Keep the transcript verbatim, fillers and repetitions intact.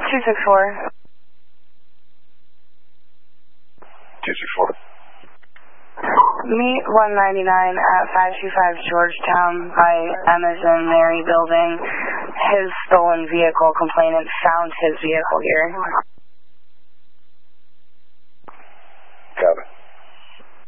two six four. two six four. Meet one ninety-nine at five two five Georgetown by Emerson Mary Building. His stolen vehicle complainant found his vehicle here.